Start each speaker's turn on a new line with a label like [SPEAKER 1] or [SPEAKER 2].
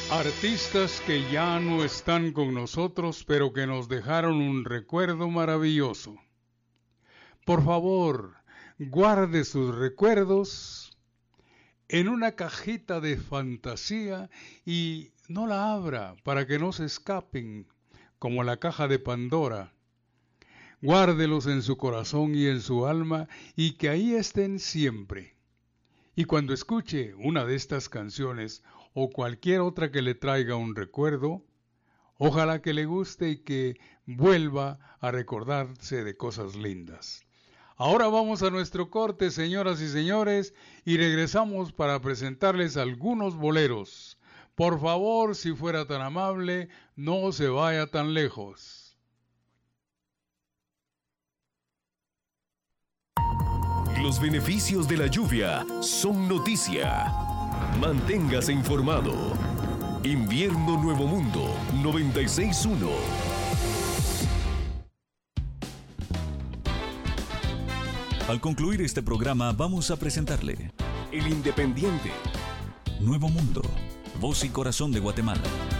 [SPEAKER 1] Artistas que ya no están con nosotros, pero que nos dejaron un recuerdo maravilloso. Por favor, guarde sus recuerdos en una cajita de fantasía y no la abra para que no se escapen, como la caja de Pandora. Guárdelos en su corazón y en su alma y que ahí estén siempre. Y cuando escuche una de estas canciones o cualquier otra que le traiga un recuerdo, ojalá que le guste y que vuelva a recordarse de cosas lindas. Ahora vamos a nuestro corte, señoras y señores, y regresamos para presentarles algunos boleros. Por favor, si fuera tan amable, no se vaya tan lejos.
[SPEAKER 2] Los beneficios de la lluvia son noticia. Manténgase informado. Invierno Nuevo Mundo 96.1.
[SPEAKER 3] Al concluir este programa vamos a presentarle
[SPEAKER 2] El Independiente.
[SPEAKER 3] Nuevo Mundo, voz y corazón de Guatemala.